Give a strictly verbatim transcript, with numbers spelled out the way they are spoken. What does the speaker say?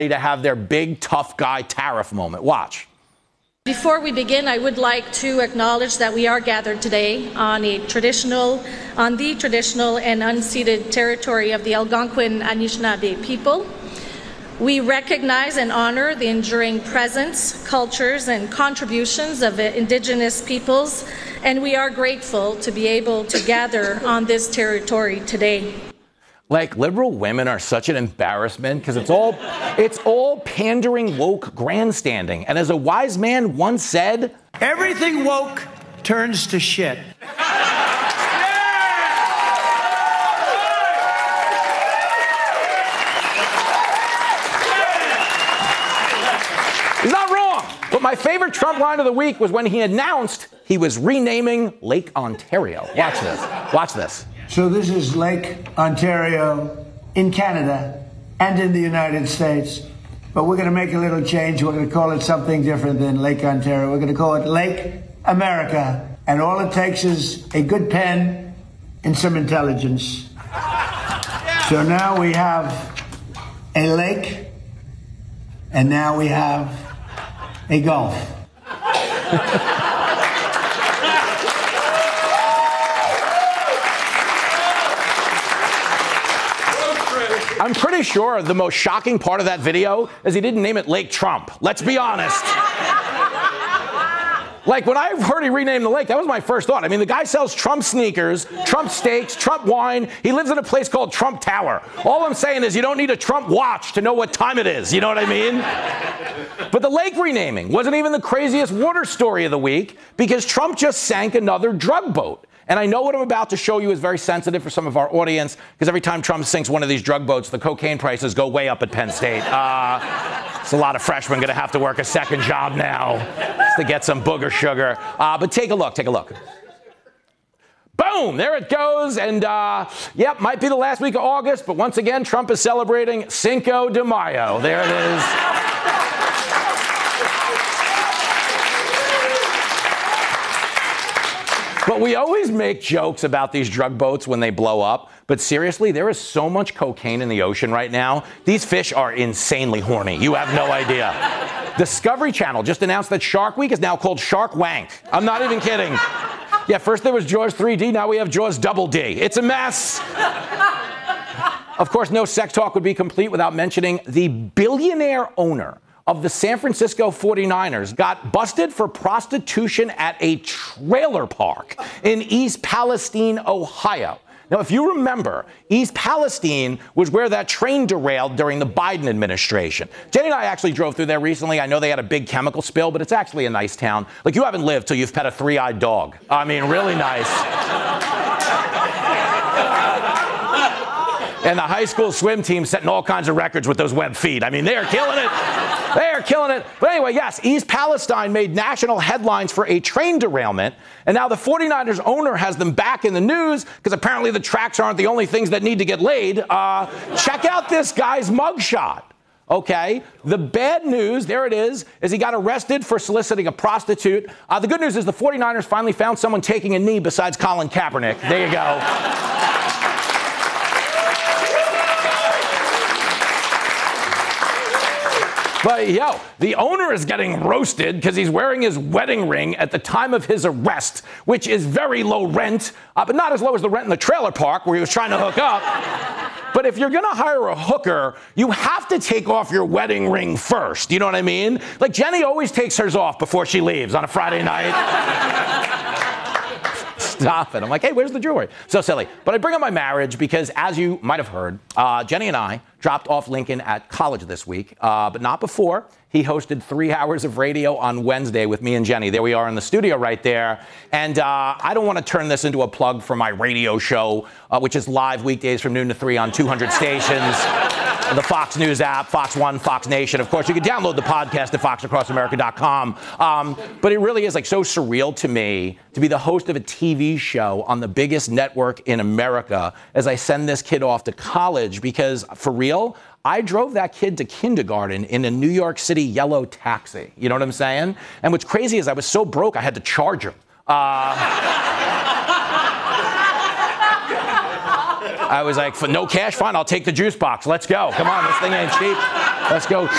to have their big tough guy tariff moment. Watch. Before we begin, I would like to acknowledge that we are gathered today on a traditional, on the traditional and unceded territory of the Algonquin Anishinaabe people. We recognize and honor the enduring presence, cultures, and contributions of Indigenous peoples, and we are grateful to be able to gather on this territory today. Like, liberal women are such an embarrassment because it's all, it's all pandering, woke grandstanding. And as a wise man once said, everything woke turns to shit. He's not wrong. But my favorite Trump line of the week was when he announced he was renaming Lake Ontario. Watch this. Watch this. So this is Lake Ontario in Canada and in the United States. But we're going to make a little change. We're going to call it something different than Lake Ontario. We're going to call it Lake America. And all it takes is a good pen and some intelligence. So now we have a lake, and now we have a gulf. I'm pretty sure the most shocking part of that video is he didn't name it Lake Trump. Let's be honest. Like, when I heard he renamed the lake, that was my first thought. I mean, the guy sells Trump sneakers, Trump steaks, Trump wine. He lives in a place called Trump Tower. All I'm saying is you don't need a Trump watch to know what time it is. You know what I mean? But the lake renaming wasn't even the craziest water story of the week because Trump just sank another drug boat. And I know what I'm about to show you is very sensitive for some of our audience because every time Trump sinks one of these drug boats, the cocaine prices go way up at Penn State. Uh, it's a lot of freshmen going to have to work a second job now just to get some booger sugar. Uh, but take a look. Take a look. Boom! There it goes. And, uh, yep, might be the last week of August, but once again, Trump is celebrating Cinco de Mayo. There it is. But we always make jokes about these drug boats when they blow up. But seriously, there is so much cocaine in the ocean right now. These fish are insanely horny. You have no idea. Discovery Channel just announced that Shark Week is now called Shark Wank. I'm not even kidding. Yeah, first there was Jaws three D, now we have Jaws Double D. It's a mess. Of course, no sex talk would be complete without mentioning the billionaire owner of the San Francisco forty-niners got busted for prostitution at a trailer park in East Palestine, Ohio. Now, if you remember, East Palestine was where that train derailed during the Biden administration. Jenny and I actually drove through there recently. I know they had a big chemical spill, but it's actually a nice town. Like, you haven't lived till you've pet a three-eyed dog. I mean, really nice. And the high school swim team setting all kinds of records with those web feet. I mean, they are killing it. They are killing it. But anyway, yes, East Palestine made national headlines for a train derailment. And now the forty-niners owner has them back in the news because apparently the tracks aren't the only things that need to get laid. Uh, check out this guy's mugshot. Okay, the bad news, there it is, is he got arrested for soliciting a prostitute. Uh, the good news is the forty-niners finally found someone taking a knee besides Colin Kaepernick. There you go. But, yo, the owner is getting roasted because he's wearing his wedding ring at the time of his arrest, which is very low rent, uh, but not as low as the rent in the trailer park where he was trying to hook up. But if you're going to hire a hooker, you have to take off your wedding ring first. You know what I mean? Like, Jenny always takes hers off before she leaves on a Friday night. Stop it. I'm like, hey, where's the jewelry? So silly. But I bring up my marriage because, as you might have heard, uh, Jenny and I dropped off Lincoln at college this week, uh, but not before. He hosted three hours of radio on Wednesday with me and Jenny. There we are in the studio right there. And uh, I don't want to turn this into a plug for my radio show, uh, which is live weekdays from noon to three on two hundred stations. The Fox News app, Fox One, Fox Nation. Of course, you can download the podcast at fox across america dot com. Um, but it really is like so surreal to me to be the host of a T V show on the biggest network in America as I send this kid off to college because, for real, I drove that kid to kindergarten in a New York City yellow taxi. You know what I'm saying? And what's crazy is I was so broke, I had to charge him. Uh, I was like, for no cash, fine, I'll take the juice box. Let's go. Come on, this thing ain't cheap. Let's go.